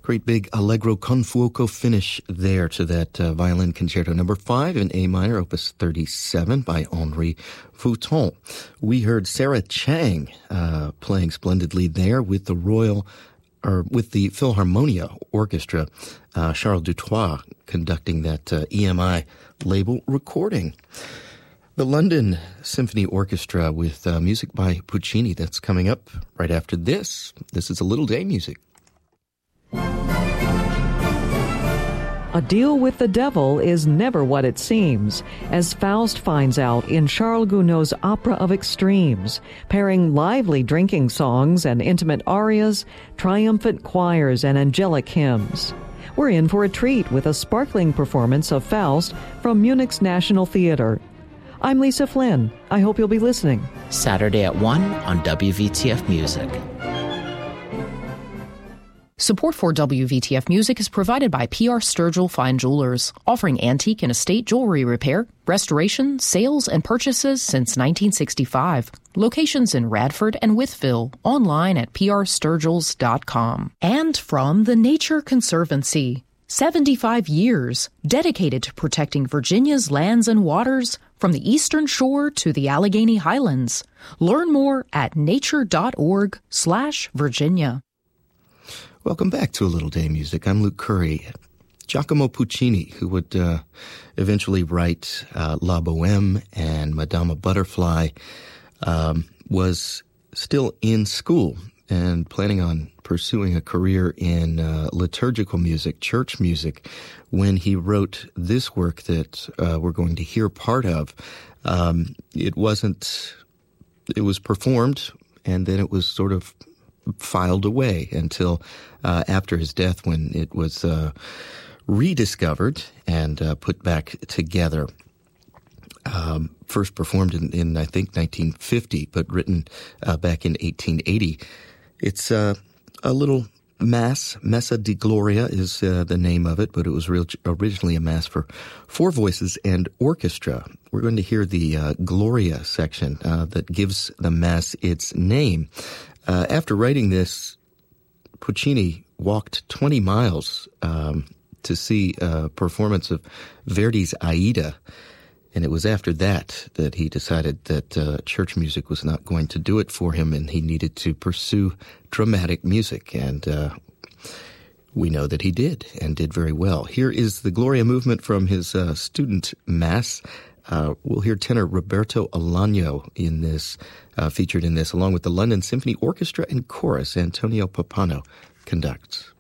Great big allegro con fuoco finish there to that violin concerto number 5 in A minor, opus 37 by Henri Fouton. We heard Sarah Chang playing splendidly there with the Philharmonia Orchestra. Charles Dutoit conducting that EMI label recording. The London Symphony Orchestra with music by Puccini. That's coming up right after this. This is A Little Day Music. A deal with the devil is never what it seems, as Faust finds out in Charles Gounod's Opera of Extremes, pairing lively drinking songs and intimate arias, triumphant choirs, and angelic hymns. We're in for a treat with a sparkling performance of Faust from Munich's National Theater. I'm Lisa Flynn. I hope you'll be listening. Saturday at 1 on WVTF Music. Support for WVTF Music is provided by P.R. Sturgill Fine Jewelers, offering antique and estate jewelry repair, restoration, sales, and purchases since 1965. Locations in Radford and Wytheville, online at prsturgills.com. And from the Nature Conservancy, 75 years dedicated to protecting Virginia's lands and waters from the eastern shore to the Allegheny Highlands. Learn more at nature.org/Virginia. Welcome back to A Little Day Music. I'm Luke Curry. Giacomo Puccini, who would eventually write La Bohème and Madama Butterfly, was still in school and planning on pursuing a career in liturgical music, church music, when he wrote this work that we're going to hear part of. It was performed, and then it was sort of filed away until after his death, when it was rediscovered and put back together. First performed in I think 1950, but written back in 1880. It's a little mass. Messa di Gloria is the name of it, but it was originally a mass for 4 voices and orchestra. We're going to hear the Gloria section that gives the mass its name. After writing this, Puccini walked 20 miles to see a performance of Verdi's Aida, and it was after that he decided that church music was not going to do it for him, and he needed to pursue dramatic music, and we know that he did, and did very well. Here is the Gloria movement from his student mass. We'll hear tenor Roberto Alagno in this, featured in this, along with the London Symphony Orchestra and Chorus. Antonio Pappano conducts.